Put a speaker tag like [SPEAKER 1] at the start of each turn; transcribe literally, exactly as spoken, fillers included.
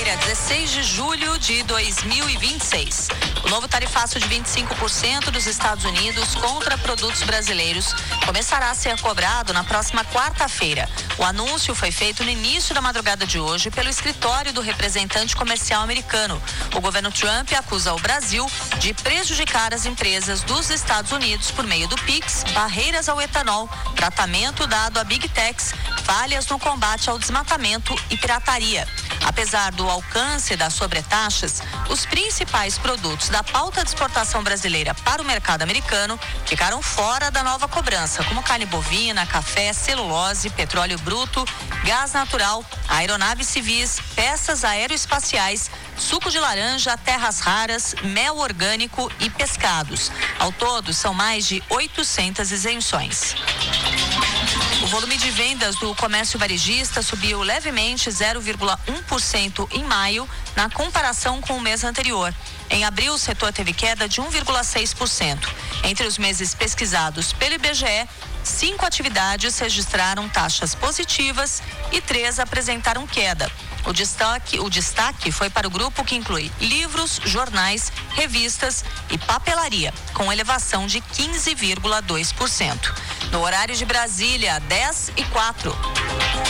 [SPEAKER 1] quinta-feira, dezesseis de julho de dois mil e vinte e seis. O novo tarifaço de vinte e cinco por cento dos Estados Unidos contra produtos brasileiros começará a ser cobrado na próxima quarta-feira. O anúncio foi feito no início da madrugada de hoje pelo escritório do representante comercial americano. O governo Trump acusa o Brasil de prejudicar as empresas dos Estados Unidos por meio do Pix, barreiras ao etanol, tratamento dado a Big Techs, falhas no combate ao desmatamento e pirataria. Apesar do alcance das sobretaxas, os principais produtos da pauta de exportação brasileira para o mercado americano ficaram fora da nova cobrança, como carne bovina, café, celulose, petróleo bruto, gás natural, aeronaves civis, peças aeroespaciais, suco de laranja, terras raras, mel orgânico e pescados. Ao todo, são mais de oitocentas isenções. O volume de vendas do comércio varejista subiu levemente zero vírgula um por cento em maio, na comparação com o mês anterior. Em abril, o setor teve queda de um vírgula seis por cento. Entre os meses pesquisados pelo I B G E, cinco atividades registraram taxas positivas e três apresentaram queda. O destaque, o destaque foi para o grupo que inclui livros, jornais, revistas e papelaria, com elevação de quinze vírgula dois por cento. No horário de Brasília, dez e quatro.